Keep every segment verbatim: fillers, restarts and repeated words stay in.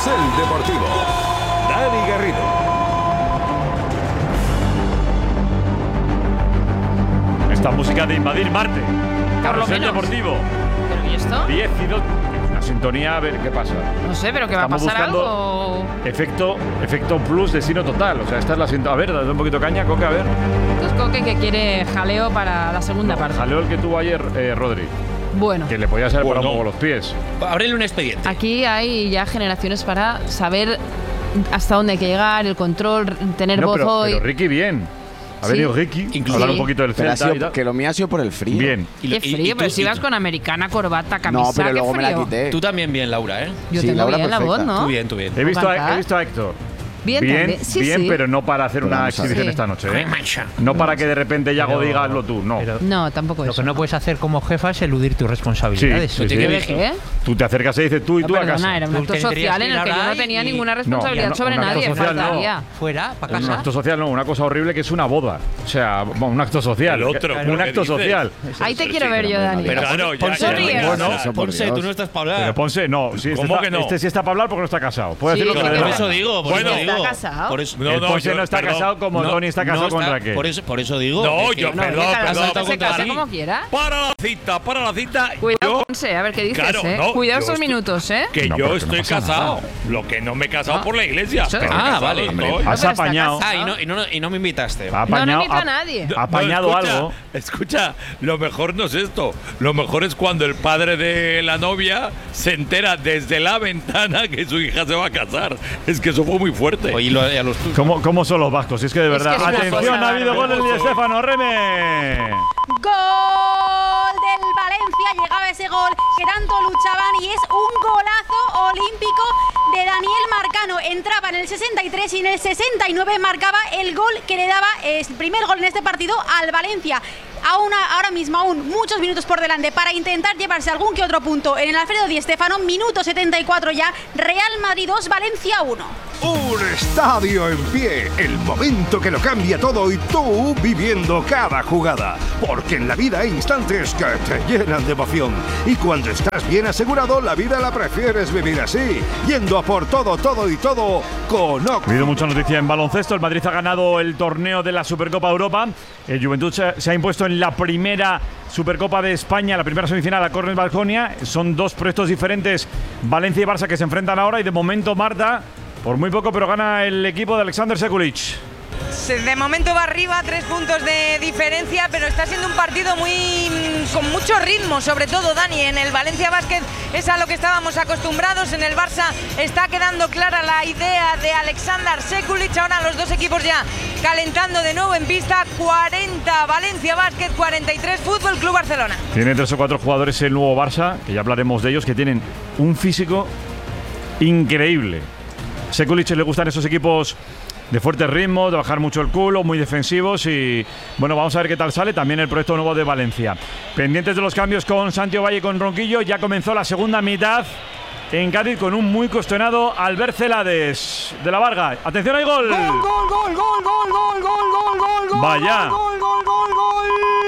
Carrusel Deportivo. Dani Garrido. Esta música de Invadir Marte. Carrusel menos. Deportivo. ¿Pero y esto? diez y dos. Una sintonía, a ver qué pasa. No sé, pero que va a Estamos pasar buscando algo. Efecto, efecto plus, destino total. O sea, esta es la sintonía. A ver, dale un poquito de caña, Coque, a ver. Esto es Coque que quiere jaleo para la segunda parte. Jaleo el que tuvo ayer eh, Rodri. Bueno, Que le podía salir por Bueno. un poco los pies. Ábrele un expediente. aquí hay ya generaciones para saber hasta dónde hay que llegar, el control, tener No, voz pero, hoy. pero Ricky bien. Ha Sí. venido Ricky. Incluso- Hablar Sí. un poquito del Pero ha Celta y sido- tal. que lo mío ha sido por el frío. Bien. Y lo- Qué y- frío, y pero tú- si y vas tú- con americana, corbata, camisa, No, pero qué luego me la frío. quité. Tú también bien, Laura, ¿eh? Yo Sí, tengo Laura, bien la voz, perfecta. ¿no? Tú bien, tú bien. He visto, a, cantar. he visto a Héctor. Bien, bien, también. Sí, bien, sí. pero no para hacer Pero una vamos a ver. exhibición Sí. esta noche, Ay, ¿eh? mancha. No para que de repente Yago Pero- diga hazlo tú, no. pero No, tampoco lo eso. que no puedes hacer como jefa es eludir tus Sí, responsabilidades. sí, sí. ¿Qué ¿Qué? ¿Qué? Tú te acercas y dices tú y No, tú a perdona, casa. era un Tú acto tendrías social que en ir el que yo ahora no tenía y- ninguna No, responsabilidad no, sobre un acto nadie. social no. Faltaría. Fuera, para Un casa. acto social no, una cosa horrible que es una boda. O sea, bueno, un acto social. El otro, un ¿qué acto dices? social. Ahí te quiero ver yo, Dani. Pero Claro, ya, Ponce, ya, tú ya, no ya. estás- Bueno, eso por Ponce, Dios. tú no estás para Pero hablar. Ponce, no. Sí, este, ¿Cómo está- que no? este sí está para hablar porque no está casado. Puede Sí, decir lo que le dé Por la eso gana. digo, por Bueno. eso ¿Está digo. casado? Por eso, No, El no, Ponce yo- no está perdón. casado como no, Tony está casado no con está- Raquel. Por eso, por eso digo. No, es que- yo, No, perdón, que cada perdón. uno se casa como quiera. Para la cita, para la cita. Cuidado, yo- Ponce, a ver qué dices, Claro, ¿eh? no, Cuidado yo estos estoy- minutos, ¿eh? Que No, yo pero que no estoy pasa casado. nada. Lo que no me he casado No. por la iglesia. Eso- Pero Ah, casado vale. estoy. Has pero está apañado. casado. Ah, y no, y, no, y no me invitaste. Ha No, no apañado, invito a ha- nadie. ha apañado No, escucha, algo. Escucha, lo mejor no es esto. Lo mejor es cuando el padre de la novia se entera desde la ventana que su hija se va a casar. Es que eso fue muy fuerte. Oye, lo- a los tuyos. ¿Cómo, ¿Cómo son los vascos? Si es que de Es verdad. que es una Atención, cosa ha habido bárbara. goles de Estefano Reme. Gol del Valencia, llegaba ese gol que tanto luchaban y es un golazo olímpico de Daniel Marcano. Entraba en el sesenta y tres y en el sesenta y nueve marcaba el gol que le daba el primer gol en este partido al Valencia. Aún, ahora mismo aún muchos minutos por delante para intentar llevarse algún que otro punto en el Alfredo Di Stéfano. Minuto setenta y cuatro ya, Real Madrid dos, Valencia uno. Un estadio en pie, el momento que lo cambia todo y tú viviendo cada jugada. Porque en la vida hay instantes que te llenan de emoción. Y cuando estás bien asegurado, la vida la prefieres vivir así, yendo a por todo, todo y todo con Ha Ox. habido mucha noticia en baloncesto. El Madrid ha ganado el torneo de la Supercopa Europa. El Juventud se, se ha impuesto en la primera Supercopa de España, la primera semifinal a Cornell Baskonia. Son dos proyectos diferentes, Valencia y Barça, que se enfrentan ahora. Y de momento, Marta, por muy poco, pero gana el equipo de Alexander Sekulic. De momento va arriba, tres puntos de diferencia, pero está siendo un partido muy con mucho ritmo, sobre todo, Dani. En el Valencia Basket es a lo que estábamos acostumbrados, en el Barça está quedando clara la idea de Alexander Sekulic. Ahora los dos equipos ya calentando de nuevo en pista. cuarenta Valencia Basket, cuarenta y tres Fútbol Club Barcelona. Tiene tres o cuatro jugadores el nuevo Barça, que ya hablaremos de ellos, que tienen un físico increíble. Sekulic le gustan esos equipos de fuerte ritmo, de bajar mucho el culo, muy defensivos y bueno, vamos a ver qué tal sale también el proyecto nuevo de Valencia. Pendientes de los cambios con Santiago Valle y con Ronquillo, ya comenzó la segunda mitad en Cádiz con un muy cuestionado Albert Celades de la Varga. Atención, hay gol. Gol, gol, gol, gol, gol, gol, gol, gol, gol, gol. Vaya. Gol, gol, gol, gol.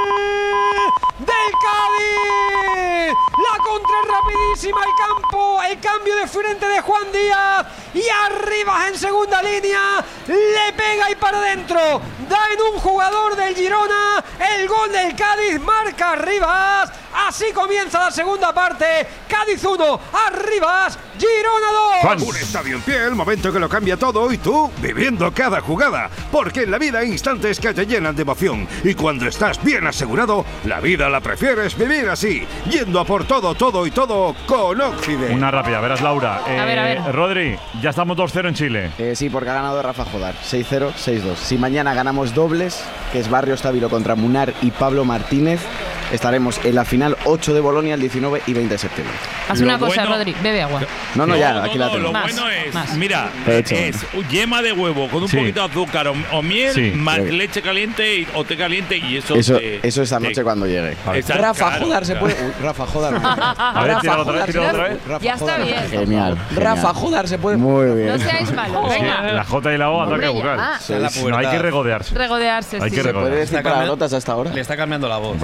Del Cádiz. La contra es rapidísima, el campo, el cambio de frente de Juan Díaz y arriba en segunda línea, le pega y para adentro, da en un jugador del Girona, el gol del Cádiz, marca Arribas. Así comienza la segunda parte. Cádiz uno, Arribas, Girona dos. Un estadio en pie, el momento que lo cambia todo y tú viviendo cada jugada. Porque en la vida hay instantes que te llenan de emoción. Y cuando estás bien asegurado, la vida la prefieres vivir así, yendo a por todo, todo y todo con Occident. Una rápida, verás, Laura. Eh, A ver, a ver. Rodri, ya estamos dos cero en Chile. Eh, sí, porque ha ganado Rafa Jodar. seis cero, seis dos. Si mañana ganamos dobles, que es Barrio Estábilo contra Munar y Pablo Martínez, estaremos en la final ocho de Bolonia el diecinueve y veinte de septiembre. Haz Lo una cosa, bueno- Rodri, bebe agua. No, no, ya, aquí la no, tengo. Lo Más, bueno es, más. mira, He hecho. es yema de huevo con un Sí. poquito de azúcar o, o miel, Sí. más Sí. leche caliente y- o té caliente y eso. Eso, te- eso esta te- noche cuando llegue. Exacto, Rafa claro, Jodar se claro. puede. Uy, Rafa Jodar. no. A ver, Rafa tíralo otra vez, Jodar, tíralo se otra puede. vez. Rafa Ya está Jodar. bien. Genial. Rafa Jodar se puede. Muy bien. No seáis malos, Sí, venga. la J y la O, ataque Hombre, vocal. ya. Sí, La sí. No hay que pubertad. regodearse. Regodearse, Hay sí. que ¿Se puede regodearse. decir Está palabrotas cambiando- hasta ahora? Le está cambiando la voz. Bueno. Error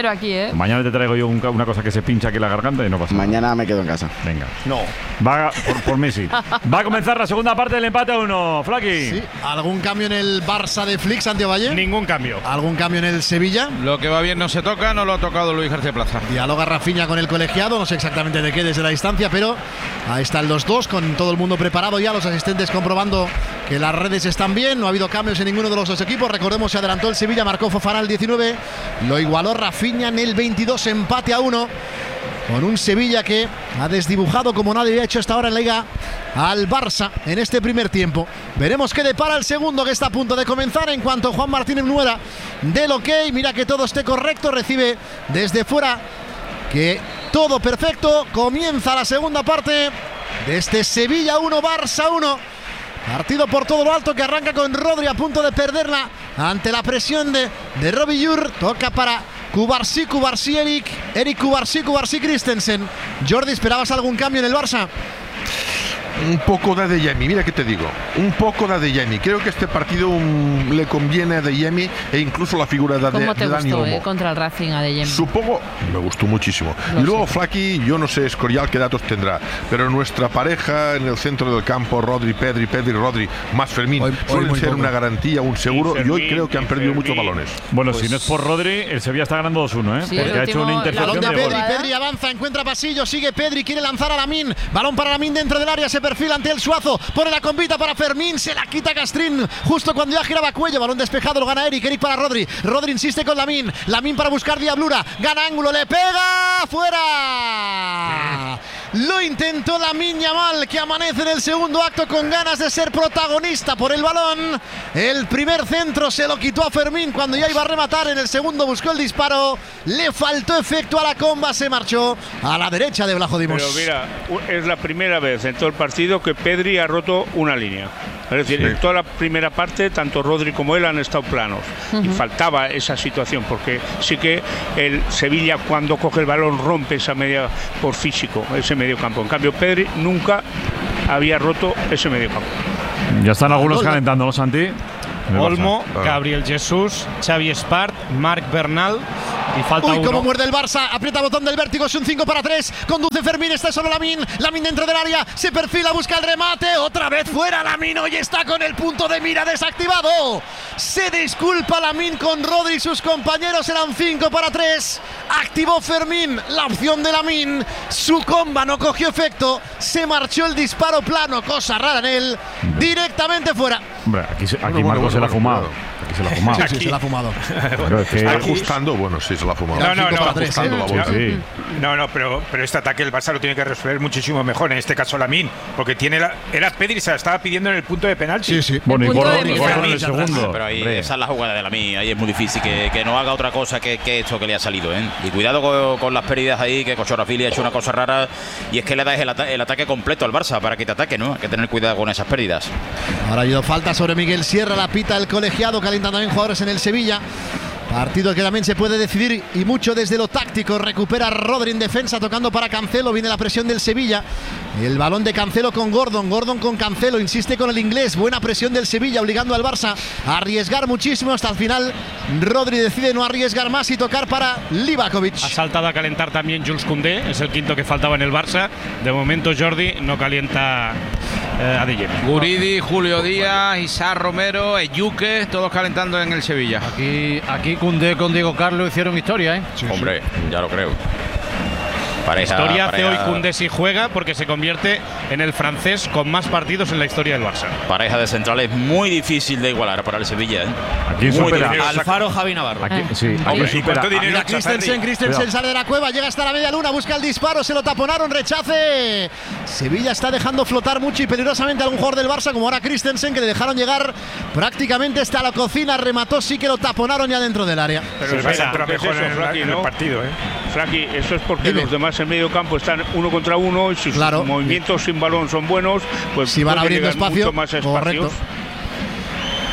espero aquí, ¿eh? Mañana te traigo yo un, una cosa que se pincha aquí en la garganta y no pasa nada. Mañana me quedo en casa. Venga. No. Va, por, por mí sí. Va a comenzar la segunda parte del empate a uno. Flaki. Sí. ¿Algún cambio en el Barça de Flick, Santiago Valle? Ningún cambio. ¿Algún cambio en el Sevilla? Lo que va bien no se toca, no lo ha tocado Luis García Plaza. Dialoga Rafinha con el colegiado, no sé exactamente de qué desde la distancia, pero ahí están los dos, con todo el mundo preparado ya, los asistentes comprobando que las redes están bien, no ha habido cambios en ninguno de los dos equipos. Recordemos, se adelantó el Sevilla, marcó Fofana el diecinueve, lo igualó Rafinha en el veintidós, empate a uno, con un Sevilla que ha desdibujado como nadie había hecho hasta ahora en la Liga al Barça en este primer tiempo. Veremos qué depara el segundo, que está a punto de comenzar. En cuanto Juan Martínez Muera del ok, mira que todo esté correcto, recibe desde fuera que todo perfecto. Comienza la segunda parte de este Sevilla uno, Barça uno. Partido por todo lo alto que arranca con Rodri a punto de perderla ante la presión de, de Robbie Jur. Toca para Cubarsí, Cubarsí, Eric, Eric Cubarsí, Cubarsí, Christensen. Jordi, ¿esperabas algún cambio en el Barça? Un poco de Adeyemi, mira que te digo, un poco de Adeyemi. Creo que este partido um, le conviene a Adeyemi e incluso la figura de, ¿Cómo de, te de Dani gustó, Olmo. eh, contra el Racing Adeyemi? Supongo, me gustó muchísimo. Lo y luego sé. Flaki, yo no sé Escorial qué datos tendrá, pero nuestra pareja en el centro del campo, Rodri, Pedri, Pedri, Rodri, más Fermín, Hoy- suelen hoy muy ser poco. una garantía, un seguro, y, Y hoy Fermín, creo que han y perdido Fermín. muchos balones. Bueno, Pues- si no es por Rodri, el Sevilla está ganando dos uno, ¿eh? Sí, Porque el ha hecho último- una la intercepción Balón de de Pedri, gol. Pedri avanza, encuentra pasillo, sigue Pedri, quiere lanzar a Lamín. Balón para Lamín dentro del área, se perfila ante el Suazo, pone la convita para Fermín, se la quita Castrín justo cuando ya giraba cuello. Balón despejado, lo gana Eric, Eric para Rodri. Rodri insiste con Lamín, Lamín para buscar diablura, gana ángulo, le pega, fuera. Lo intentó Lamín Yamal, que amanece en el segundo acto con ganas de ser protagonista por el balón. El primer centro se lo quitó a Fermín cuando ya iba a rematar. En el segundo buscó el disparo, le faltó efecto a la comba, se marchó a la derecha de Vlajo Dimos. Pero mira, u- es la primera vez en todo el partido que Pedri ha roto una línea. Es decir, Sí. en toda la primera parte, tanto Rodri como él han estado planos. Y faltaba esa situación, porque sí que el Sevilla, cuando coge el balón, rompe esa media por físico, ese medio campo. En cambio, Pedri nunca había roto ese medio campo. Ya están algunos Olmo. calentando, ¿no, Santi? En el Olmo, Barça. Gabriel Jesús, Xavi Espart, Marc Bernal y falta Uy, uno. cómo muerde el Barça, aprieta botón del vértigo, es un cinco para tres, conduce Fermín, está solo Lamín, Lamín dentro del área, se perfila, busca el remate, otra vez fuera Lamín, hoy está con el punto de mira desactivado. Se disculpa Lamín con Rodri y sus compañeros, eran cinco para tres, activó Fermín la opción de Lamín, su comba no cogió efecto, se marchó el disparo plano, cosa rara en él, directamente fuera. Hombre, aquí, se- aquí Bueno, bueno, Marcos se la ha bueno, fumado. cuidado. Aquí se la ha fumado. Sí, sí, se la ha fumado. Pero es que- Está ajustando, bueno, sí, se la ha fumado. No, no, Está no, ajustando la Sí, bolsa. sí. No, no, pero, pero este ataque el Barça lo tiene que resolver muchísimo mejor, en este caso Lamín, porque tiene la, era Pedri, se la estaba pidiendo en el punto de penalti. Sí, sí. Bueno, y punto Gordon, de y mira. Gordon en el segundo. Pero ahí, Hombre. esa es la jugada de la mí. Ahí es muy difícil que, que no haga otra cosa que, que esto que le ha salido, ¿eh? Y cuidado con, con las pérdidas ahí, que Kochorafili ha hecho una cosa rara, y es que le das el, ata- el ataque completo al Barça para que te ataque, ¿no? Hay que tener cuidado con esas pérdidas. Ahora ha habido falta sobre Miguel Sierra, la pita el colegiado, calientan también jugadores en el Sevilla. Partido que también se puede decidir y mucho desde lo táctico. Recupera Rodri en defensa, tocando para Cancelo. Viene la presión del Sevilla. El balón de Cancelo con Gordon. Gordon con Cancelo. Insiste con el inglés. Buena presión del Sevilla, obligando al Barça a arriesgar muchísimo hasta el final. Rodri decide no arriesgar más y tocar para Livakovic. Ha saltado a calentar también Jules Koundé, es el quinto que faltaba en el Barça. De momento Jordi no calienta eh, a Adeyemi. Guridi, Julio Díaz, Isaac Romero, Eyuque, todos calentando en el Sevilla. Aquí, aquí Koundé con Diego Carlos hicieron historia, ¿eh? Hombre, ya lo creo. Pareja, Historia hace pareja- hoy Koundé si juega, porque se convierte en el francés con más partidos en la historia del Barça. Pareja de centrales muy difícil de igualar para el Sevilla, ¿eh? Aquí Muy supera. difícil. Alfaro, Javi Navarro. Aquí, sí, aquí Hombre, ¿y supera. cuánto dinero Mira echa Christensen, Ferri? Christensen Cuidado. sale de la cueva, llega hasta la media luna, busca el disparo, se lo taponaron, rechace. Sevilla está dejando flotar mucho y peligrosamente a algún jugador del Barça, como ahora Christensen, que le dejaron llegar prácticamente hasta la cocina, remató, sí que lo taponaron ya dentro del área. Pero Sí, el Barça mira, entra porque es mejor eso, en, el- Flaki, en el ¿no? partido, ¿eh? Frankie, eso es porque Dime. los demás en medio campo están uno contra uno y sus Claro. movimientos sin balón son buenos, pues Si van pueden abriendo llegar espacio, mucho más espacios. correcto.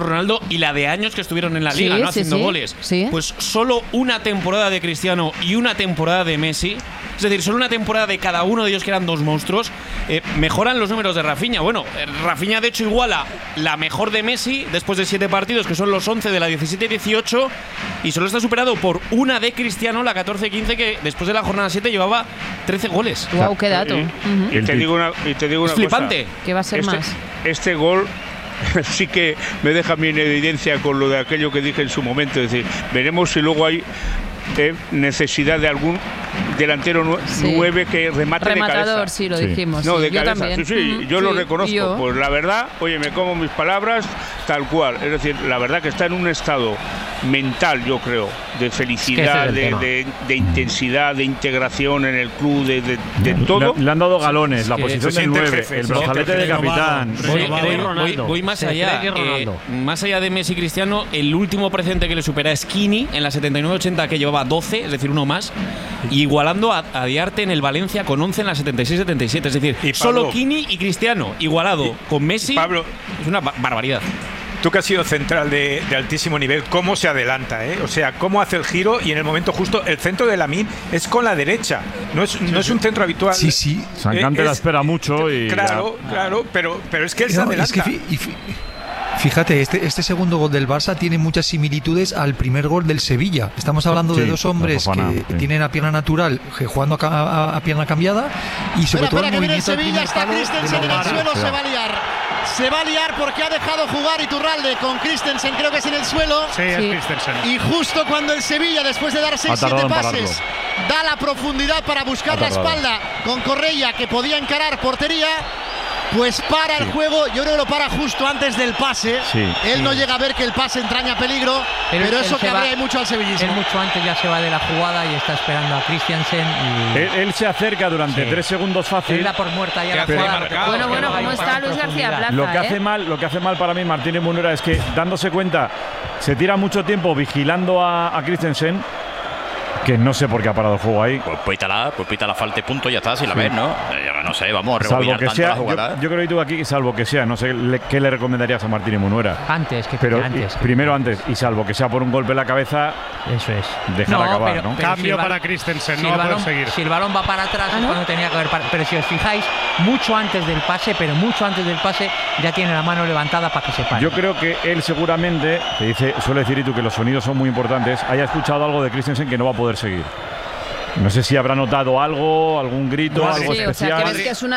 Ronaldo y la de años que estuvieron en la Sí, liga, ¿no? sí, Haciendo sí. goles. Sí. Pues solo una temporada de Cristiano y una temporada de Messi, es decir, solo una temporada de cada uno de ellos, que eran dos monstruos, eh, mejoran los números de Rafinha. Bueno, eh, Rafinha de hecho iguala la mejor de Messi después de siete partidos, que son los once de la diecisiete dieciocho, y solo está superado por una de Cristiano, la catorce quince, que después de la jornada siete llevaba trece goles. Wow, qué dato. Y, Ujú. y te digo una, y te digo una Es flipante. cosa. ¿Qué va a ser este, más? Este gol sí que me deja a mí en evidencia con lo de aquello que dije en su momento. Es decir, veremos si luego hay eh, necesidad de algún delantero nu Sí. nueve que remate Rematador, de cabeza. sí, lo dijimos. No, sí. de Yo cabeza. también. Sí, sí, Ujú, yo lo sí, reconozco. y yo. Pues la verdad, oye, me como mis palabras tal cual. Es decir, la verdad que está en un estado mental, yo creo, de felicidad, Es que ese es el de, tema. de, de intensidad, de integración en el club, de, de, de todo. Le, le han dado galones, la que posición se del siente el nueve, jefe, el se siente brazalete el de jefe. capitán. Voy, Renovado. voy- Ronaldo. voy- voy más Se allá. cree que eh, Ronaldo. más allá de Messi y Cristiano, el último precedente que le supera es Kini en la setenta y nueve ochenta, que llevaba doce, es decir, uno más, y igualando a, a Diarte en el Valencia con once en la setenta y seis setenta y siete. Es decir, Y Pablo- solo Kini y Cristiano igualado con Messi. Pablo, es una ba- barbaridad. tú que has sido central de, de altísimo nivel, ¿cómo se adelanta? Eh? O sea, ¿cómo hace el giro? Y en el momento justo, el centro de Lamine es con la derecha. No es, no es un centro habitual. Sí, sí. Sancante Eh, la es- espera mucho y. Claro, ya. claro, pero, pero es que él se No, adelanta. es que fi- y fi- fíjate, este, este segundo gol del Barça tiene muchas similitudes al primer gol del Sevilla. Estamos hablando Sí, de dos hombres la Fofana, que sí. tienen a pierna natural, que jugando a, ca- a- a pierna cambiada, y sobre Espera, todo espera, el que viene el movimiento al Sevilla, primer está palo de Christensen en el Lombardi. suelo, se Cuidado. va a liar. Se va a liar porque ha dejado jugar Iturralde con Christensen, creo que es en el suelo. Sí, es Sí. Christensen. Y justo cuando el Sevilla, después de dar seis tardado siete en pases, da la profundidad para buscar Ha la tardado. espalda con Correia, que podía encarar portería, pues para el juego. Yo creo que lo para justo antes del pase. Sí. Él no llega a ver que el pase entraña peligro, pero, Pero él eso se va- cabrea mucho al sevillismo. Él mucho antes ya se va de la jugada y está esperando a Christiansen. Y Él, él se acerca durante Sí. tres segundos fácil. él da por muerta ya la Pero- jugada. marcado. Bueno, Es que bueno, no hay ¿cómo un está par de Luis García profundidad. Plaza? Lo que hace eh? mal, lo que hace mal para mí Martínez Munera es que dándose cuenta se tira mucho tiempo vigilando a, a Christensen, que no sé por qué ha parado el juego ahí. Pues pítala, pues pítala falta y punto, ya está, si la Sí. ves, ¿no? Eh, no sé, vamos a Salvo rebobinar que tanto sea, la yo, jugada. yo creo que tú aquí, salvo que sea, no sé le- qué le recomendarías a Martínez Munera. Antes, que Pero antes. y- primero antes, y salvo que sea por un golpe en la cabeza, Eso es. dejar No, acabar, pero- ¿no? pero Cambio si el para bal- Christensen, si no el va a poder balón- seguir. Si el balón va para atrás ¿Ah, es no? cuando tenía que haber par- pero si os fijáis, mucho antes del pase, pero mucho antes del pase, ya tiene la mano levantada para que se pare. Yo creo que él seguramente, que dice, suele decir Itu que los sonidos son muy importantes, haya escuchado algo de Christensen que no va a poder seguir. No sé si habrá notado algo, algún grito, Madre algo Sí, o sea, especial. que ves que es una